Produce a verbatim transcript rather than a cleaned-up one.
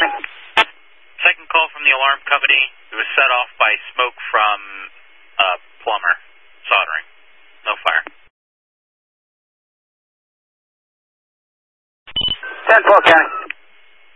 Second call from the alarm company. It was set off by smoke from a plumber soldering. No fire. ten four, County.